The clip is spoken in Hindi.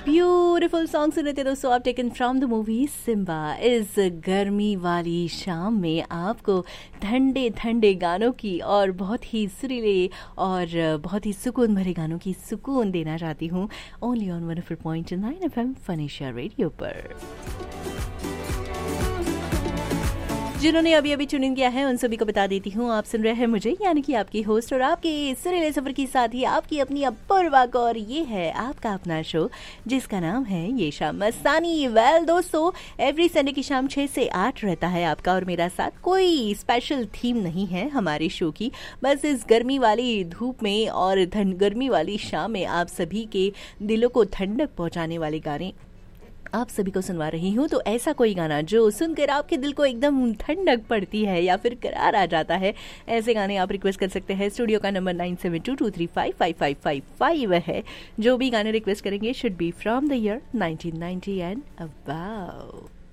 ब्यूटीफुल सॉन्ग सुने थे दोस्तों आप, taken from the movie Simba. इस गर्मी वाली शाम में आपको ठंडे ठंडे गानों की और बहुत ही सुरीले और बहुत ही सुकून भरे गानों की सुकून देना चाहती हूँ, ओनली ऑन 104.9 FM फनीशा रेडियो पर। जिन्होंने अभी अभी चुन इन किया है उन सभी को बता देती हूँ, आप सुन रहे हैं मुझे, यानी कि आपकी होस्ट और आपके सुरीले सफर की साथी आपकी अपनी अपूर्वा कौर। ये है आपका अपना शो जिसका नाम है ये शाम मस्तानी। वेल दोस्तों, एवरी संडे की शाम 6 से 8 रहता है आपका और मेरा साथ। कोई स्पेशल थीम नहीं है हमारे शो की, बस इस गर्मी वाली धूप में और गर्मी वाली शाम में आप सभी के दिलों को ठंडक पहुँचाने वाले गाने आप सभी को सुनवा रही हूँ। तो ऐसा कोई गाना जो सुनकर आपके दिल को एकदम ठंडक पड़ती है या फिर करार आ जाता है, ऐसे गाने आप रिक्वेस्ट कर सकते हैं। स्टूडियो का नंबर 9722355555 है। जो भी गाने रिक्वेस्ट करेंगे should be from the year 1990 and above.